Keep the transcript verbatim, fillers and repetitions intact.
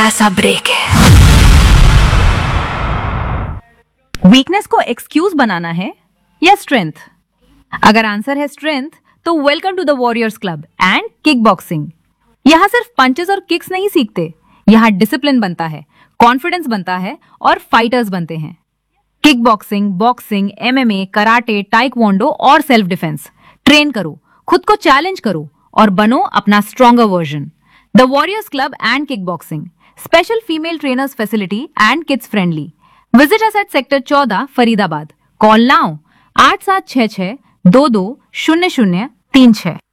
छोटा सा ब्रेक है। वीकनेस को एक्सक्यूज बनाना है या स्ट्रेंथ? अगर आंसर है स्ट्रेंथ, तो welcome to the warriors club and kick boxing. यहाँ सिर्फ पंचेस और किक्स नहीं सीखते, यहाँ डिसिप्लिन बनता है, कॉन्फिडेंस बनता है और फाइटर्स बनते हैं। Kick boxing, boxing, MMA, karate, taekwondo और सेल्फ डिफेंस ट्रेन करो, खुद को चैलेंज करो और बनो अपना stronger version. The warriors club and kick boxing, special female trainers facility and kids friendly. Visit us at sector चौदह, फरीदाबाद। कॉल नाउ आठ सात छह छह दो दो शून्य शून्य तीन छह।